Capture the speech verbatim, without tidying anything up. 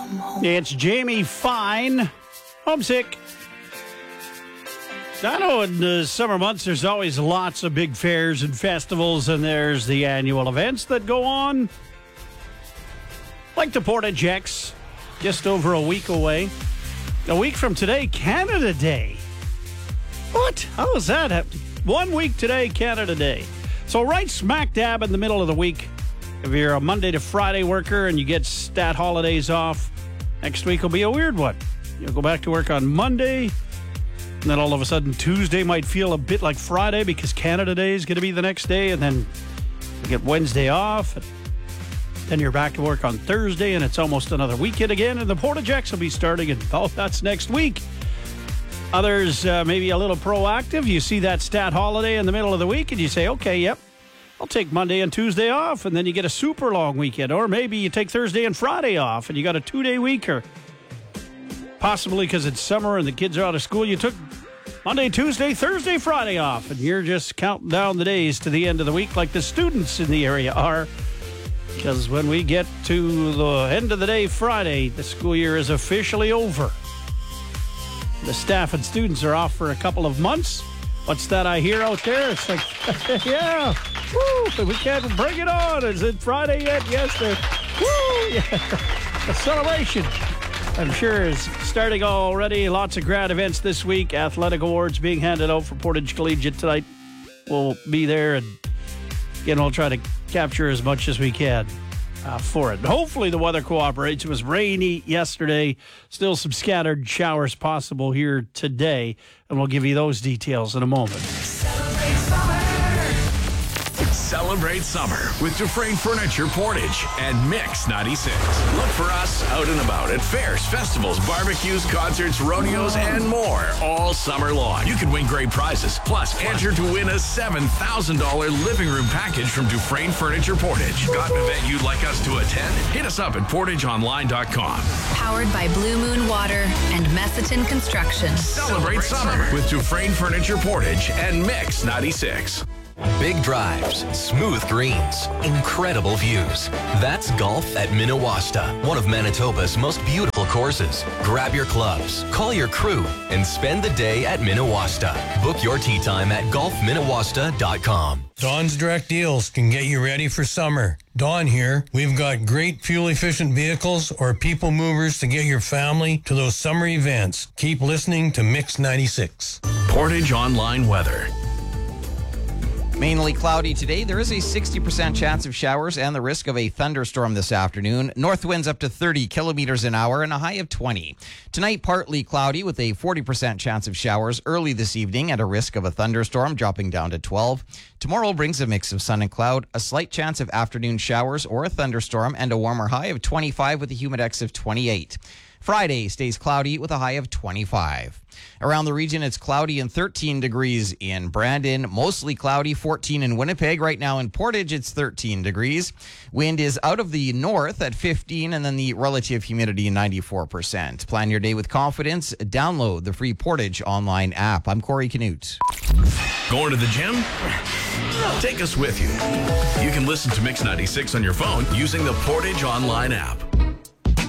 It's Jamie Fine. Homesick. I know in the summer months there's always lots of big fairs and festivals, and there's the annual events that go on. Like the Portage X, just over a week away. A week from today, Canada Day. What? How is that happening? One week today, Canada Day. So right smack dab in the middle of the week, if you're a Monday to Friday worker and you get stat holidays off, next week will be a weird one. You'll go back to work on Monday, and then all of a sudden Tuesday might feel a bit like Friday because Canada Day is going to be the next day, and then you get Wednesday off, and then you're back to work on Thursday, and it's almost another weekend again, and the Portage X will be starting, and oh, that's next week. Others uh, maybe a little proactive. You see that stat holiday in the middle of the week, and you say, okay, yep, I'll take Monday and Tuesday off, and then you get a super long weekend. Or maybe you take Thursday and Friday off, and you got a two-day week, or possibly because it's summer and the kids are out of school, you took Monday, Tuesday, Thursday, Friday off, and you're just counting down the days to the end of the week like the students in the area are. Because when we get to the end of the day Friday, the school year is officially over. The staff and students are off for a couple of months. What's that I hear out there? It's like, yeah, woo, we can't bring it on. Is it Friday yet? Yes, they're, woo, yeah. A celebration, I'm sure, is starting already. Lots of grad events this week. Athletic awards being handed out for Portage Collegiate tonight. We'll be there, and again, we'll try to capture as much as we can uh, for it. Hopefully the weather cooperates. It was rainy yesterday. Still some scattered showers possible here today, and we'll give you those details in a moment. Celebrate summer with Dufresne Furniture Portage and Mix ninety-six. Look for us out and about at fairs, festivals, barbecues, concerts, rodeos, and more all summer long. You can win great prizes. Plus, enter to win a seven thousand dollars living room package from Dufresne Furniture Portage. Got an event you'd like us to attend? Hit us up at portage online dot com. Powered by Blue Moon Water and Messiton Construction. Celebrate summer with Dufresne Furniture Portage and Mix ninety-six. Big drives, smooth greens, incredible views. That's golf at Minawasta, one of Manitoba's most beautiful courses. Grab your clubs, call your crew, and spend the day at Minawasta. Book your tee time at golf minawasta dot com. Dawn's Direct Deals can get you ready for summer. Dawn here. We've got great fuel-efficient vehicles or people movers to get your family to those summer events. Keep listening to Mix ninety-six. Portage Online Weather. Mainly cloudy today. There is a sixty percent chance of showers and the risk of a thunderstorm this afternoon. North winds up to thirty kilometers an hour and a high of twenty. Tonight, partly cloudy with a forty percent chance of showers early this evening and a risk of a thunderstorm dropping down to twelve. Tomorrow brings a mix of sun and cloud, a slight chance of afternoon showers or a thunderstorm, and a warmer high of twenty-five with a humidex of twenty-eight. Friday stays cloudy with a high of twenty-five. Around the region, it's cloudy and thirteen degrees in Brandon. Mostly cloudy, fourteen in Winnipeg. Right now in Portage, it's thirteen degrees. Wind is out of the north at fifteen, and then the relative humidity ninety-four percent. Plan your day with confidence. Download the free Portage online app. I'm Corey Canute. Going to the gym? Take us with you. You can listen to Mix ninety-six on your phone using the Portage online app.